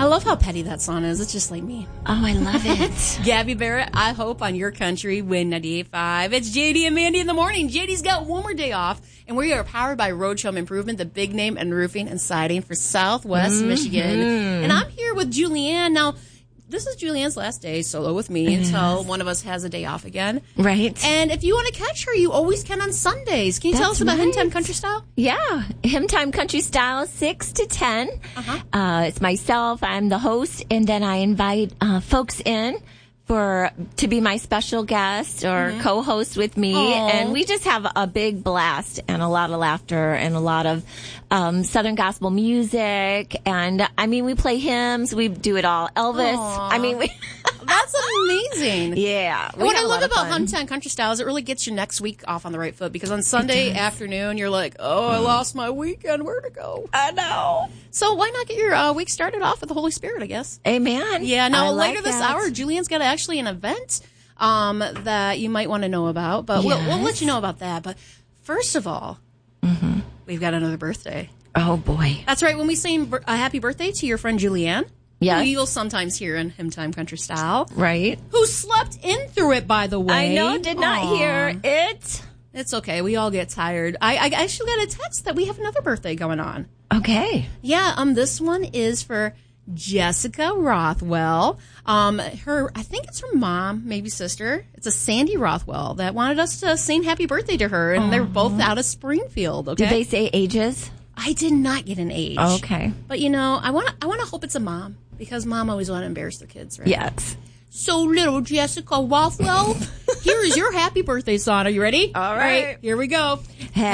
I love how petty that song is. It's just like me. Oh, I love it. Gabby Barrett, I hope on your country, Win 98.5. It's JD and Mandy in the morning. JD's got one more day off, and we are powered by Roach Home Improvement, the big name in roofing and siding for Southwest Michigan. And I'm here with Julianne. Now, this is Julianne's last day solo with me until one of us has a day off again. Right. And if you want to catch her, you always can on Sundays. Can you tell us about Hymn Time Country Style? Yeah. Hymn Time Country Style, 6 to 10. It's myself. I'm the host. And then I invite folks in to be my special guest or co-host with me. Aww. And we just have a big blast and a lot of laughter and a lot of Southern gospel music. And, I mean, we play hymns. We do it all. Elvis. Aww. I mean, That's amazing. Yeah. What I love about Hymn Time Country Style is it really gets your next week off on the right foot, because on Sunday afternoon, you're like, oh, I lost my weekend. Where to go? I know. So why not get your week started off with the Holy Spirit, I guess? Amen. Yeah, now I later like this that. hour, Julianne's got actually an event that you might want to know about, but we'll let you know about that. But first of all, we've got another birthday. Oh, boy. That's right. When we sing a happy birthday to your friend Julianne, Yes. who you'll sometimes hear in Hymn Time Country Style, Right. who slept in through it, by the way. I know, did not hear it. It's okay. We all get tired. I actually got a text that we have another birthday going on. Okay. Yeah, this one is for Jessica Rothwell. I think it's her mom, maybe sister. It's a Sandy Rothwell that wanted us to sing happy birthday to her, and they're both out of Springfield. Okay. Did they say ages? I did not get an age. Okay. But I want to hope it's a mom, because mom always want to embarrass their kids, right? Yes. So little Jessica Rothwell, here is your happy birthday song. Are you ready? All right. Here we go.